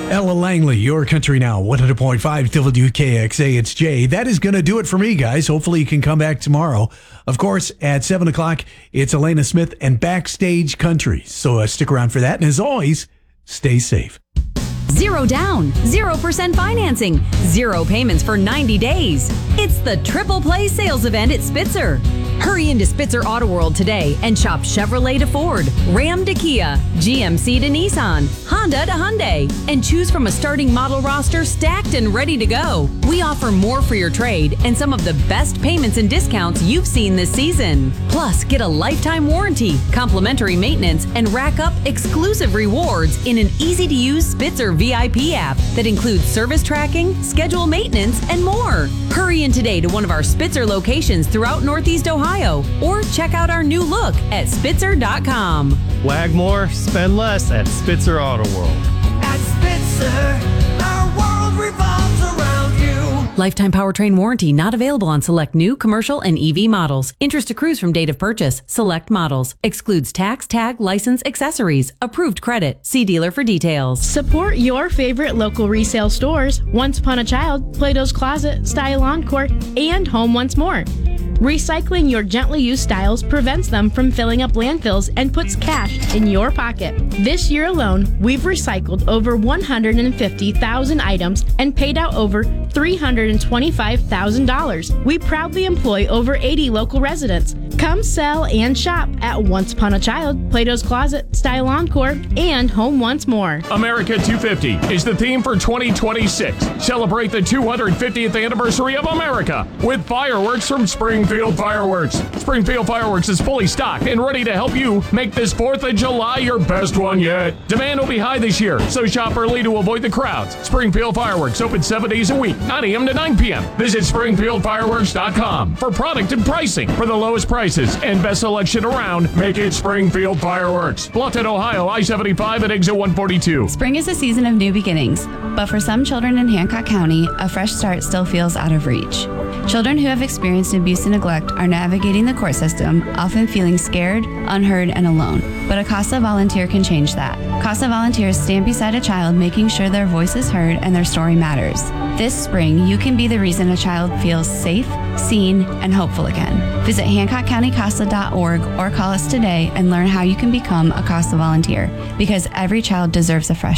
Ella Langley, Your Country Now, 100.5 WKXA. It's Jay. That is going to do it for me, guys. Hopefully you can come back tomorrow. Of course, at 7 o'clock, it's Elena Smith and Backstage Country. So stick around for that. And as always, stay safe. 0 down, 0% financing, 0 payments for 90 days. It's the Triple Play sales event at Spitzer. Hurry into Spitzer Auto World today and shop Chevrolet to Ford, Ram to Kia, GMC to Nissan, Honda to Hyundai, and choose from a starting model roster stacked and ready to go. We offer more for your trade and some of the best payments and discounts you've seen this season. Plus, get a lifetime warranty, complimentary maintenance, and rack up exclusive rewards in an easy-to-use Spitzer VIP app that includes service tracking, schedule maintenance, and more. Hurry in today to one of our Spitzer locations throughout Northeast Ohio, or check out our new look at Spitzer.com. Wag more, spend less at Spitzer Auto World. At Spitzer, our world revolves around you. Lifetime powertrain warranty not available on select new, commercial, and EV models. Interest accrues from date of purchase. Select models. Excludes tax, tag, license, accessories. Approved credit. See dealer for details. Support your favorite local resale stores. Once Upon a Child, Plato's Closet, Style Encore, and Home Once More. Recycling your gently used styles prevents them from filling up landfills and puts cash in your pocket. This year alone, we've recycled over 150,000 items and paid out over $325,000. We proudly employ over 80 local residents. Come sell and shop at Once Upon a Child, Plato's Closet, Style Encore, and Home Once More. America 250 is the theme for 2026. Celebrate the 250th anniversary of America with fireworks from Springfield Fireworks. Springfield Fireworks is fully stocked and ready to help you make this 4th of July your best one yet. Demand will be high this year, so shop early to avoid the crowds. Springfield Fireworks open 7 days a week, 9 a.m. to 9 p.m. Visit SpringfieldFireworks.com for product and pricing. For the lowest prices and best selection around, make it Springfield Fireworks. Bluffton, Ohio, I-75 at exit 142. Spring is a season of new beginnings, but for some children in Hancock County, a fresh start still feels out of reach. Children who have experienced abuse and neglect are navigating the court system, often feeling scared, unheard, and alone. But a CASA volunteer can change that. CASA volunteers stand beside a child, making sure their voice is heard and their story matters. This spring, you can be the reason a child feels safe, seen, and hopeful again. Visit HancockCountyCASA.org or call us today and learn how you can become a CASA volunteer, because every child deserves a fresh